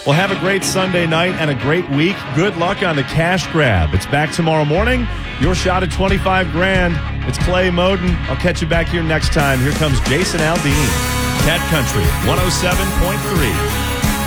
Well, have a great Sunday night and a great week. Good luck on the cash grab. It's back tomorrow morning. Your shot at $25,000. It's Clay Moden. I'll catch you back here next time. Here comes Jason Aldean. Cat Country 107.3.